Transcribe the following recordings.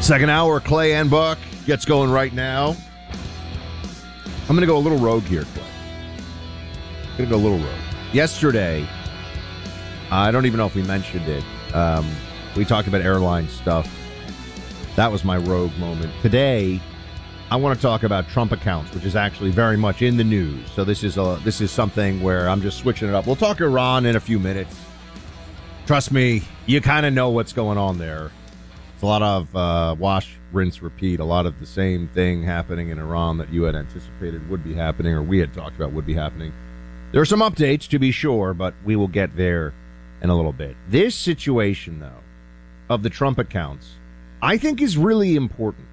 Second hour, Clay and Buck gets going right now. I'm going to go a little rogue here, Clay. I'm going to go a little rogue. Yesterday, I don't even know if we mentioned it. We talked about airline stuff. That was my rogue moment. Today, I want to talk about Trump accounts, which is actually very much in the news. So this is something where I'm just switching it up. We'll talk Iran in a few minutes. Trust me, you kind of know what's going on there. It's a lot of wash, rinse, repeat. A lot of the same thing happening in Iran that you had anticipated would be happening, or we had talked about would be happening. There are some updates, to be sure, but we will get there in a little bit. This situation, though, of the Trump accounts, I think is really important.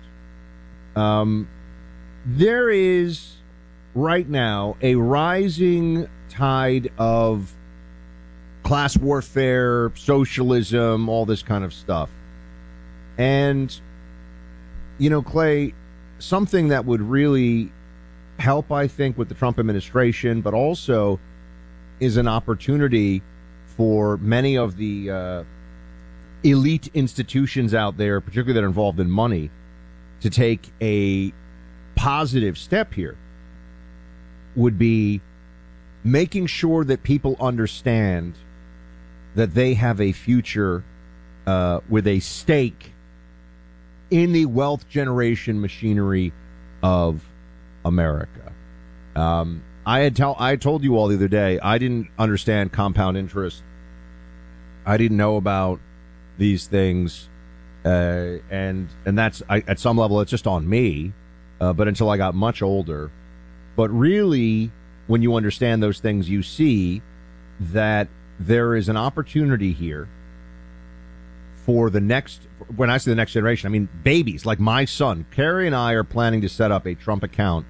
There is, right now, a rising tide of class warfare, socialism, all this kind of stuff. And, you know, Clay, something that would really help, I think, with the Trump administration, but also is an opportunity for many of the elite institutions out there, particularly that are involved in money, to take a positive step here, would be making sure that people understand that they have a future with a stake in the wealth generation machinery of America. I told you all the other day, I didn't understand compound interest. I didn't know about these things, and that's at some level it's just on me. But until I got much older, but really, when you understand those things, you see that there is an opportunity here for the next, when I say the next generation, I mean babies like my son. Carrie and I are planning to set up a Trump account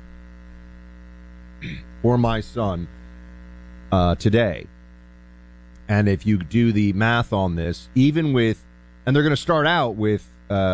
for my son today. And if you do the math on this, even with, and they're going to start out with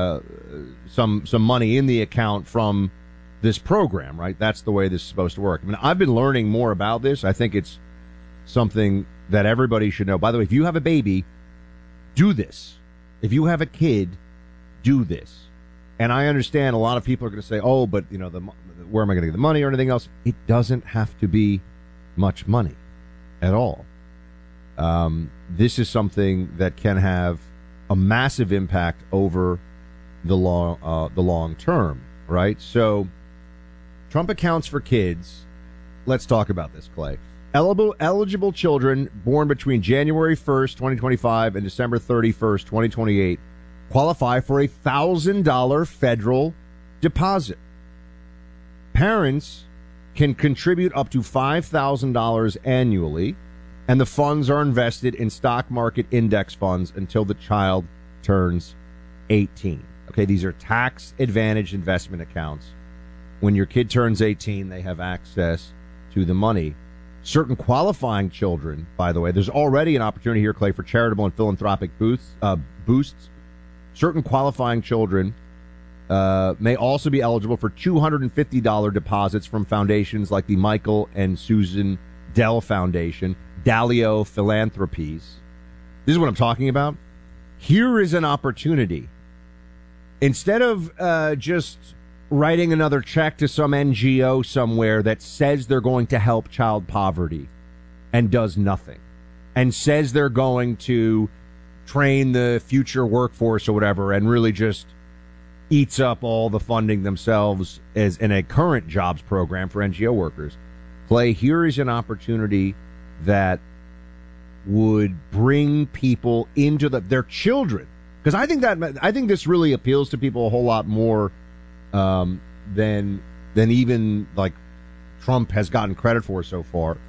some money in the account from this program, right? That's the way this is supposed to work. I mean, I've been learning more about this. I think it's something that everybody should know. By the way, if you have a baby, do this. If you have a kid, do this. And I understand a lot of people are going to say, oh, but, you know, where am I going to get the money or anything else? It doesn't have to be much money at all. This is something that can have a massive impact over the long term, right? So Trump accounts for kids. Let's talk about this, Clay. Eligible children born between January 1st, 2025 and December 31st, 2028 qualify for a $1,000 federal deposit. Parents can contribute up to $5,000 annually, and the funds are invested in stock market index funds until the child turns 18. Okay, these are tax-advantaged investment accounts. When your kid turns 18, they have access to the money. Certain qualifying children, by the way, there's already an opportunity here, Clay, for charitable and philanthropic boosts. Certain qualifying children may also be eligible for $250 deposits from foundations like the Michael and Susan Dell Foundation, Dalio Philanthropies. This is what I'm talking about. Here is an opportunity. Instead of just writing another check to some NGO somewhere that says they're going to help child poverty and does nothing, and says they're going to train the future workforce or whatever, and really just eats up all the funding themselves as in a current jobs program for NGO workers. Clay, here is an opportunity that would bring people into their children, because I think this really appeals to people a whole lot more than even like Trump has gotten credit for so far.